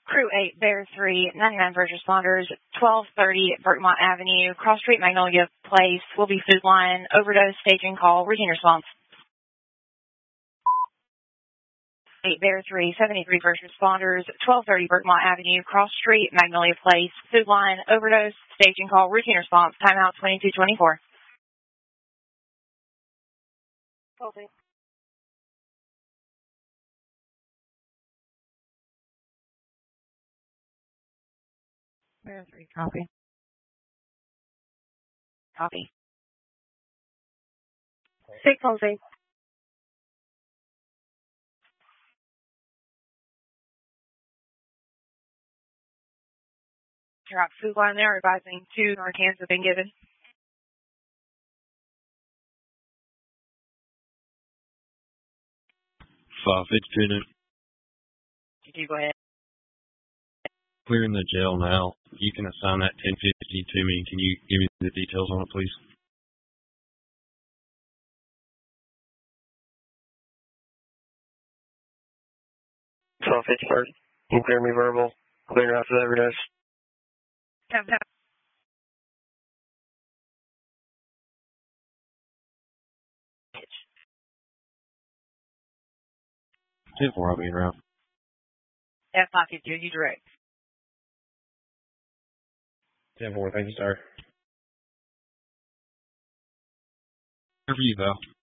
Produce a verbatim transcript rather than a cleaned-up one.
Crew eight, Bear three, ninety-nine first responders, twelve thirty Berkmont Avenue, Cross Street, Magnolia Place, will be Food Line, overdose, staging call, routine response. eight, Bear three, seventy-three first responders, twelve thirty Berkmont Avenue, Cross Street, Magnolia Place, Food Line, overdose, staging call, routine response, timeout twenty-two twenty-four. Okay. Bear three, copy. Copy. Six on six. You're at Food Line there, advising two Narcans have been given. Five, it's Janet. Could you go ahead? Clearing the jail now. You can assign that ten fifty to me. Can you give me the details on it, please? twelve fifty-first. You clear me verbal. Clear after that, overdose. Have that. ten four, I'll be around. F five fifty, you direct. ten four, thank you, sir. Here for you, Val.